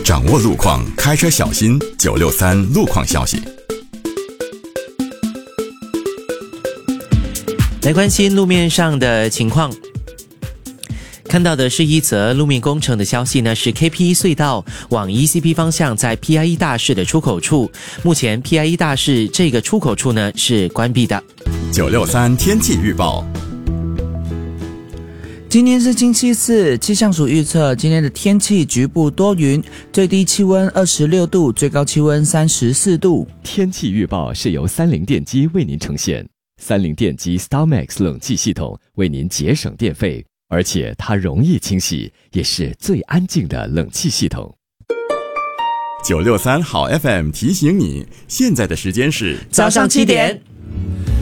掌握路况，开车小心。963路况消息。 来关心路面上的情况。看到的是一则路面工程的消息呢，是 KP 隧道往 ECP 方向在 PIE 大室的出口处，目前 PIE 大室这个出口处呢是关闭的。 963天气预报。 今天是星期四，气象署预测今天的天气局部多云，最低气温26度，最高气温34度。 天气预报是由30电机为您呈现，30电机 StarMax 冷气系统为您节省电费，而且它容易清洗，也是最安静的冷气系统。 963好 FM 提醒你，现在的时间是早上7点。